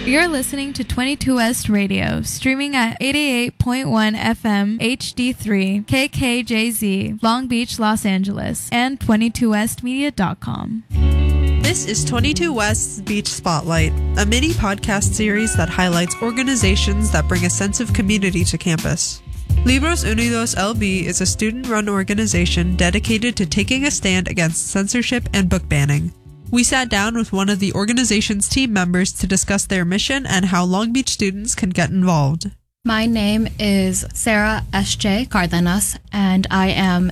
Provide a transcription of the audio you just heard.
You're listening to 22 West Radio, streaming at 88.1 FM HD3, KKJZ, Long Beach, Los Angeles, and 22westmedia.com. This is 22 West's Beach Spotlight, a mini podcast series that highlights organizations that bring a sense of community to campus. Libros Unidos LB is a student-run organization dedicated to taking a stand against censorship and book banning. We sat down with one of the organization's team members to discuss their mission and how Long Beach students can get involved. My name is Sarah S.J. Cardenas, and I am